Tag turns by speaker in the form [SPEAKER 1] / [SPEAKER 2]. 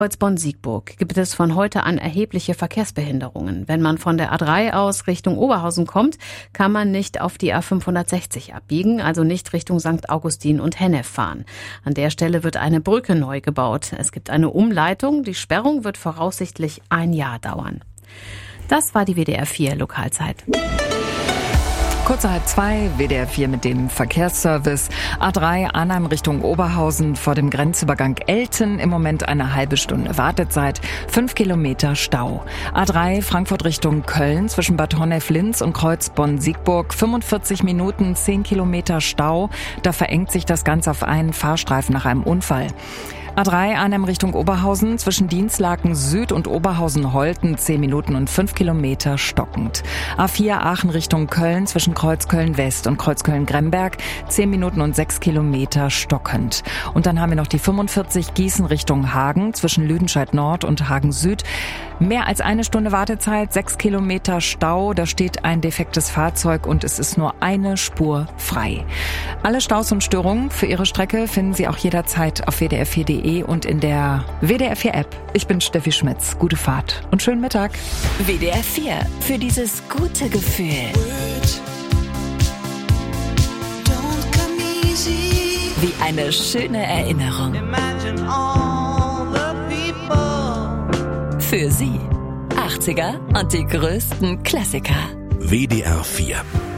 [SPEAKER 1] Kreuz Bonn-Siegburg gibt es von heute an erhebliche Verkehrsbehinderungen. Wenn man von der A3 aus Richtung Oberhausen kommt, kann man nicht auf die A560 abbiegen, also nicht Richtung St. Augustin und Hennef fahren. An der Stelle wird eine Brücke neu gebaut. Es gibt eine Umleitung. Die Sperrung wird voraussichtlich 1 Jahr dauern. Das war die WDR 4 Lokalzeit.
[SPEAKER 2] Kurz nach 1:30, WDR 4 mit dem Verkehrsservice. A3 Arnhem Richtung Oberhausen vor dem Grenzübergang Elten. Im Moment eine halbe Stunde Wartezeit, 5 Kilometer Stau. A3 Frankfurt Richtung Köln zwischen Bad Honnef-Linz und Kreuz Bonn-Siegburg. 45 Minuten, 10 Kilometer Stau. Da verengt sich das Ganze auf einen Fahrstreifen nach einem Unfall. A3 Arnhem Richtung Oberhausen zwischen Dienstlaken Süd und Oberhausen-Holten 10 Minuten und 5 Kilometer stockend. A4 Aachen Richtung Köln zwischen Kreuz Köln-West und Kreuz Köln-Gremberg 10 Minuten und 6 Kilometer stockend. Und dann haben wir noch die 45 Gießen Richtung Hagen zwischen Lüdenscheid Nord und Hagen Süd. Mehr als 1 Stunde Wartezeit, 6 Kilometer Stau. Da steht ein defektes Fahrzeug und es ist nur eine Spur frei. Alle Staus und Störungen für Ihre Strecke finden Sie auch jederzeit auf wdr4.de und in der WDR 4 App. Ich bin Steffi Schmitz. Gute Fahrt und schönen Mittag.
[SPEAKER 3] WDR 4 für dieses gute Gefühl. Wie eine schöne Erinnerung. Für Sie 80er und die größten Klassiker.
[SPEAKER 4] WDR 4